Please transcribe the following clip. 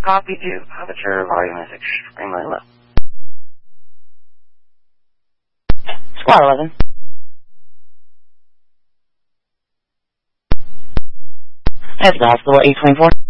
Copy 2, but your volume is extremely low. Squad 11. That's the hospital 824.